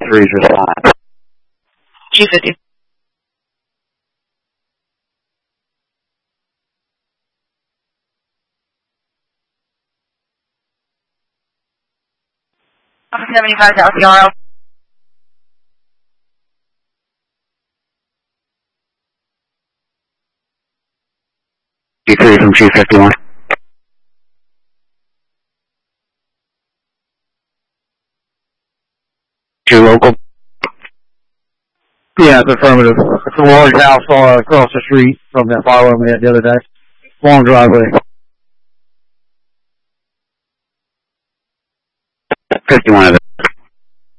3's response. 250. I'm 75 South Yarrow. 3 from 251. Two local. Yeah, it's affirmative. It's a large house across the street from that fire alarm we had the other day. Long driveway. 51 of it.